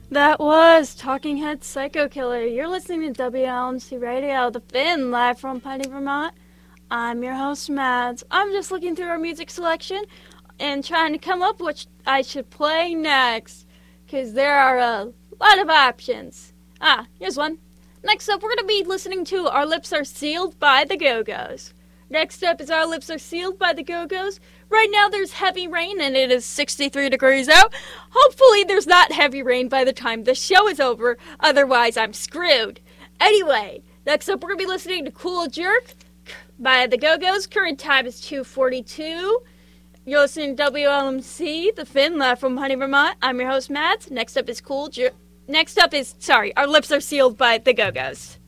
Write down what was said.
That was Talking Head Psycho Killer. You're listening to WLMC Radio, The Finn, live from Putney, Vermont. I'm your host, Mads. I'm just looking through our music selection and trying to come up what I should play next, because there are a lot of options. Here's one. Next up, we're going to be listening to Our Lips Are Sealed by the Go-Go's. Next up is Our Lips Are Sealed by the Go-Go's. Right now there's heavy rain and it is 63 degrees out. Hopefully there's not heavy rain by the time the show is over, otherwise I'm screwed. Anyway, next up we're going to be listening to Cool Jerk by the Go-Go's. Current time is 2:42. You're listening to WLMC, The Finn, live from Honey, Vermont. I'm your host, Mads. Next up is Our Lips Are Sealed by the Go-Go's.